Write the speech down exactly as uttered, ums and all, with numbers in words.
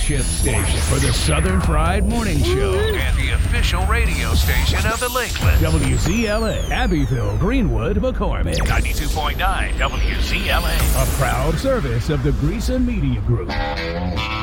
flagship station for the Southern Fried Morning Show. And the official radio station of the Lakeland. W Z L A, Abbeville, Greenwood, McCormick. ninety-two point nine W Z L A. A proud service of the Greason Media Group.